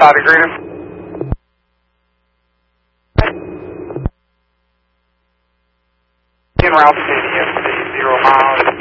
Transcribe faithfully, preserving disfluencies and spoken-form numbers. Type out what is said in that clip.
outside of Greenham. En route to the zero miles.